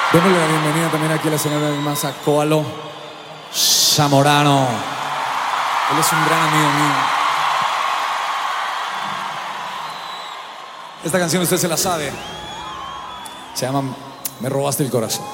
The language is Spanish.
Démosle la bienvenida también aquí a la señora más a Koalo Zamorano. Él es un gran amigo mío. Esta canción usted se la sabe. Se llama Me robaste el corazón.